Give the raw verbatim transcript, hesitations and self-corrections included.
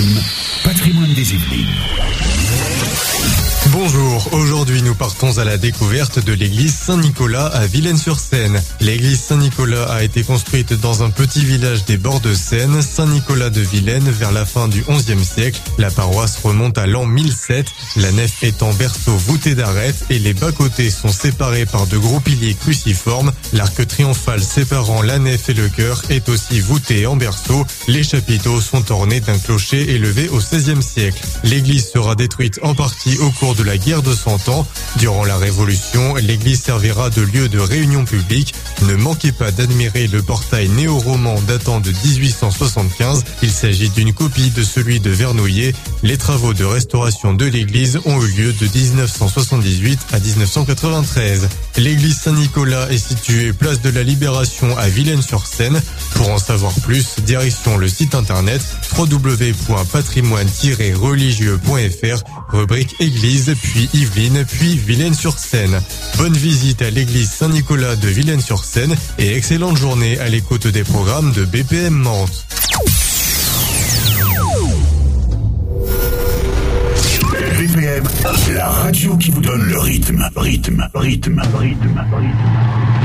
M, Patrimoine des Yvelines. Bonjour, aujourd'hui nous partons à la découverte de l'église Saint-Nicolas à Vilaine-sur-Seine. L'église Saint-Nicolas a été construite dans un petit village des bords de Seine, Saint-Nicolas de Vilaine, vers la fin du onzième siècle. La paroisse remonte à l'an mille sept, la nef est en berceau voûté d'arêtes et les bas-côtés sont séparés par de gros piliers cruciformes. L'arc triomphal séparant la nef et le chœur est aussi voûté en berceau. Les chapiteaux sont ornés d'un clocher élevé au seizième siècle. L'église sera détruite en partie au cours de la guerre de Cent Ans. Durant la Révolution, l'église servira de lieu de réunion publique. Ne manquez pas d'admirer le portail néo-roman datant de dix-huit cent soixante-quinze. Il s'agit d'une copie de celui de Vernouillet. Les travaux de restauration de l'église ont eu lieu de dix-neuf cent soixante-dix-huit à dix-neuf cent quatre-vingt-treize. L'église Saint-Nicolas est située place de la Libération à Vilaine-sur-Seine. Pour en savoir plus, direction le site internet w w w point patrimoine tiret religieux point f r, rubrique Église, puis Yvelines, puis Vilaine-sur-Seine. Bonne visite à l'église Saint-Nicolas de Vilaine-sur-Seine et excellente journée à l'écoute des programmes de B P M Mantes. B P M, la radio qui vous donne le rythme, rythme, rythme, rythme, rythme.